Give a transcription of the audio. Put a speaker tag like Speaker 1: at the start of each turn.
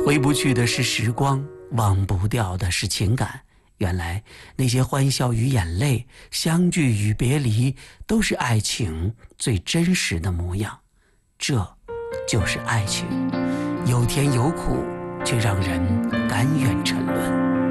Speaker 1: 回不去的是时光，忘不掉的是情感。原来那些欢笑与眼泪，相聚与别离，都是爱情最真实的模样。这就是爱情，有甜有苦，却让人甘愿沉沦。